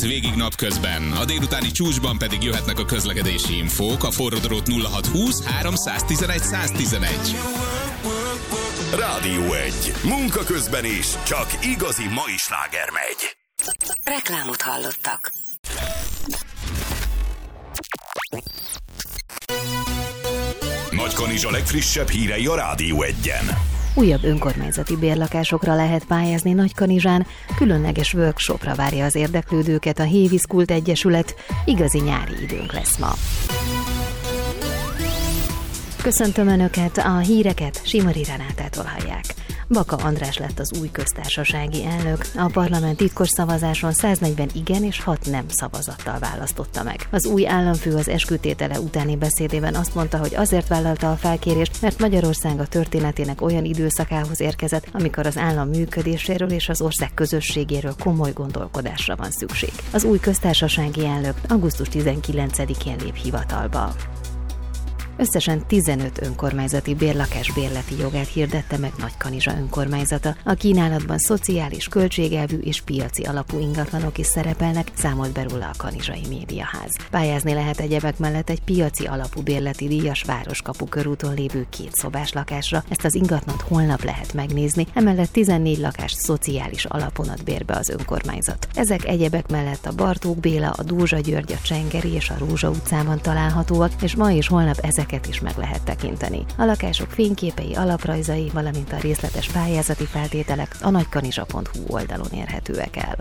végig napközben. A délutáni csúcsban pedig jöhetnek a közlekedési infók, a forródrót 0620 311 111. Rádió 1. Munka közben is csak igazi mai sláger megy. Reklámot hallottak. Nagykanizsa legfrissebb hírei a Rádió 1-en. Újabb önkormányzati bérlakásokra lehet pályázni Nagykanizsán, különleges workshopra várja az érdeklődőket a Hévíz Kult Egyesület, igazi nyári időnk lesz ma. Köszöntöm Önöket, a híreket Simari Renátától hallják. Baka András lett az új köztársasági elnök. A parlament titkos szavazáson 140 igen és 6 nem szavazattal választotta meg. Az új államfő az eskütétele utáni beszédében azt mondta, hogy azért vállalta a felkérést, mert Magyarország a történetének olyan időszakához érkezett, amikor az állam működéséről és az ország közösségéről komoly gondolkodásra van szükség. Az új köztársasági elnök augusztus 19-én lép hivatalba. Összesen 15 önkormányzati bérlakás bérleti jogát hirdette meg Nagykanizsa önkormányzata. A kínálatban szociális, költségelvű és piaci alapú ingatlanok is szerepelnek, számolt be róla a Kanizsai Médiaház. Pályázni lehet egyebek mellett egy piaci alapú bérleti díjas Városkapu körúton lévő 2 szobás lakásra. Ezt az ingatlant holnap lehet megnézni, emellett 14 lakást szociális alapon ad bérbe az önkormányzat. Ezek egyebek mellett a Bartók Béla, a Dózsa György, a Csengeri és a Rózsa utcában találhatóak, és ma és holnap ezeket is meg lehet tekinteni. A lakások fényképei, alaprajzai, valamint a részletes pályázati feltételek a nagykanizsa.hu oldalon érhetőek el.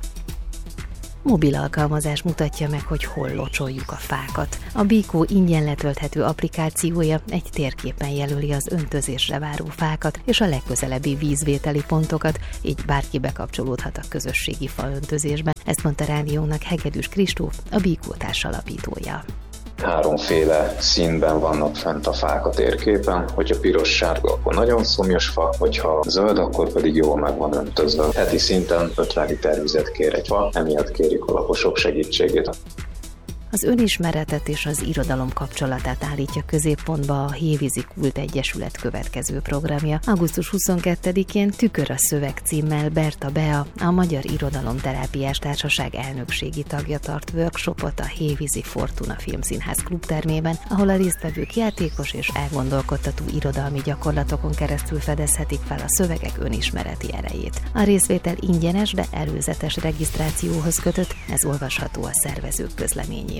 Mobil alkalmazás mutatja meg, hogy hol locsoljuk a fákat. A Bikó ingyen letölthető applikációja egy térképen jelöli az öntözésre váró fákat és a legközelebbi vízvételi pontokat, így bárki bekapcsolódhat a közösségi faöntözésbe. Ezt mondta rádiónak Hegedűs Kristóf, a Bikó társalapítója. 3 színben vannak fent a fák a térképen, hogyha piros-sárga, akkor nagyon szomjas fa, hogyha zöld, akkor pedig jól meg van öntözve. Heti szinten 50 liter vizet kér egy fa, emiatt kérik a lakosok segítségét. Az önismeretet és az irodalom kapcsolatát állítja középpontba a Hévízi Kult Egyesület következő programja. Augusztus 22-én Tükör a szöveg címmel Berta Bea, a Magyar Irodalomterápiás Társaság elnökségi tagja tart workshopot a Hévízi Fortuna Filmszínház klubtermében, ahol a résztvevők játékos és elgondolkodtató irodalmi gyakorlatokon keresztül fedezhetik fel a szövegek önismereti erejét. A részvétel ingyenes, de előzetes regisztrációhoz kötött, ez olvasható a szervezők közleményében.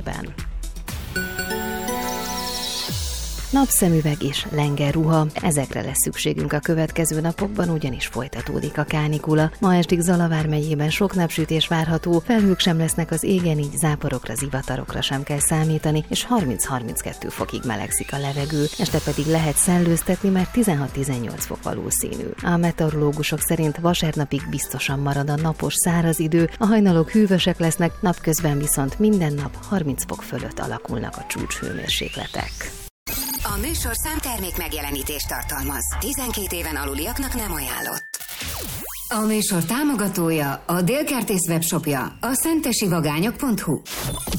Napszemüveg és lengerruha. Ezekre lesz szükségünk a következő napokban, ugyanis folytatódik a kánikula. Ma estig Zala vármegyében sok napsütés várható, felhők sem lesznek az égen, így záporokra, zivatarokra sem kell számítani, és 30-32 fokig melegszik a levegő. Este pedig lehet szellőztetni, mert 16-18 fok valószínű. A meteorológusok szerint vasárnapig biztosan marad a napos száraz idő, a hajnalok hűvösek lesznek, napközben viszont minden nap 30 fok fölött alakulnak a csúcshőmérsékletek. A műsor számtermék megjelenítést tartalmaz. 12 éven aluliaknak nem ajánlott. A műsor támogatója, a Délkertész webshopja, a szentesivagányok.hu.